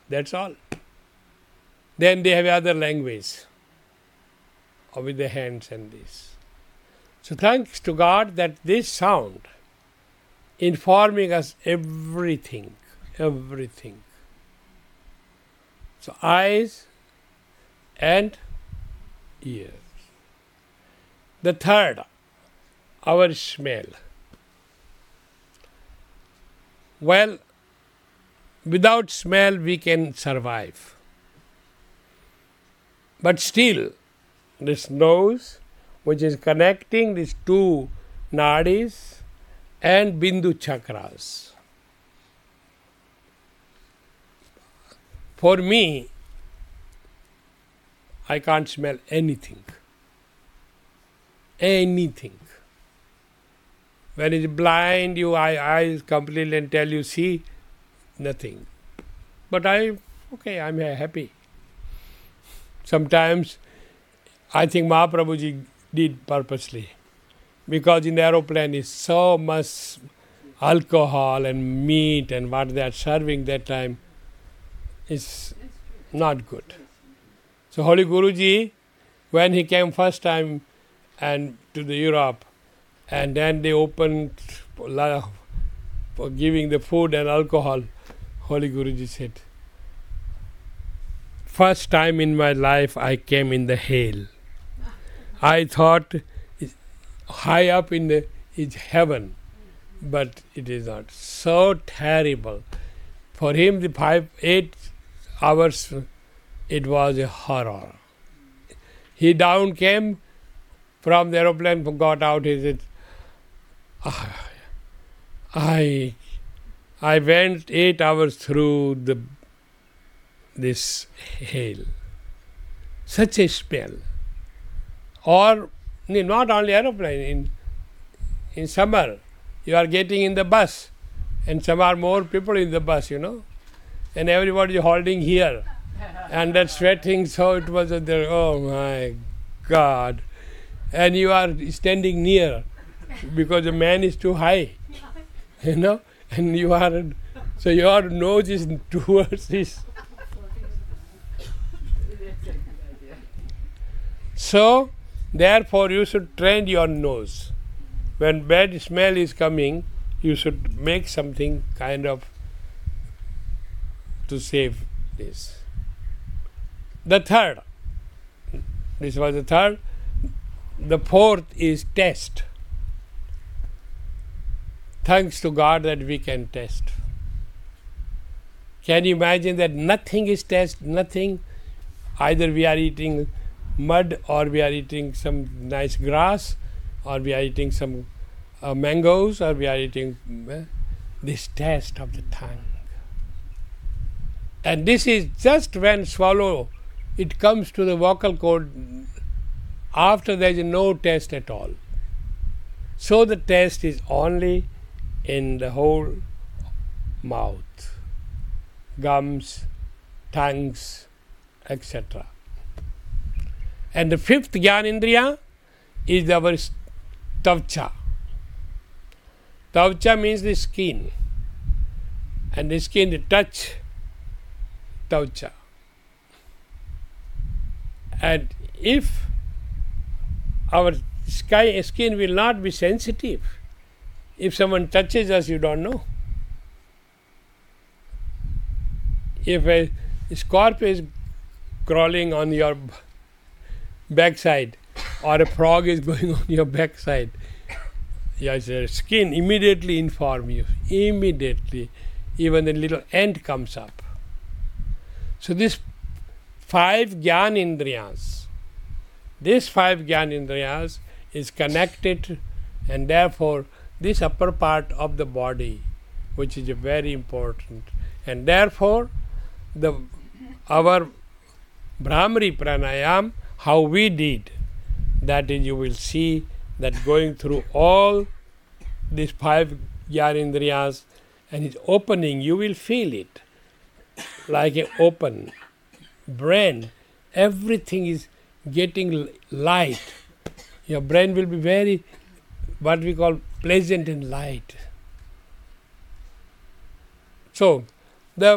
That's all. Then they have other language, or with the hands and this. So thanks to God that this sound informing us everything. So eyes and ears. The third, our smell. Well, without smell we can survive. But still, this nose, which is connecting these two nadis and bindu chakras. For me, I can't smell anything. Anything. When it's blind, your eyes completely and tell you, see, nothing. But I'm happy. Sometimes I think Mahaprabhuji did purposely, because in the aeroplane is so much alcohol and meat and what they are serving that time is not good. So Holy Guruji, when he came first time and to the Europe, and then they opened for giving the food and alcohol, Holy Guruji said, first time in my life I came in the hail. I thought high up in the is heaven, but it is not. So terrible. For him, the 8 hours, it was a horror. He down came from the aeroplane, got out, he said, I went 8 hours through this hail. Such a smell. Or not only aeroplane, in summer, you are getting in the bus, and some are more people in the bus, and everybody is holding here, and that's sweating, so it was there, oh my God. And you are standing near, because the man is too high, and you are, so your nose is towards this. So, therefore, you should train your nose. When bad smell is coming, you should make something kind of to save this. The third, this was the third. The fourth is test. Thanks to God that we can test. Can you imagine that nothing is test, nothing? Either we are eating mud, or we are eating some nice grass, or we are eating some mangoes, or we are eating this taste of the tongue. And this is just when swallow, it comes to the vocal cord, after there is no taste at all. So the taste is only in the whole mouth, gums, tongues, etc. And the fifth Gyanendriya is our tavcha. Tavcha means the skin. And the skin, the touch, tavcha. And if our skin will not be sensitive, if someone touches us, you don't know. If a scorpion is crawling on your backside, or a frog is going on your backside, your skin immediately inform you. Immediately. Even a little ant comes up. So these 5 Gyanendriyas, these 5 Gyanendriyas is connected, and therefore this upper part of the body, which is very important, and therefore our Brahmari Pranayam, how we did, that is, you will see that going through all these 5 Gyanendriyas and its opening, you will feel it like an open brain. Everything is getting light. Your brain will be very, what we call, pleasant and light. So,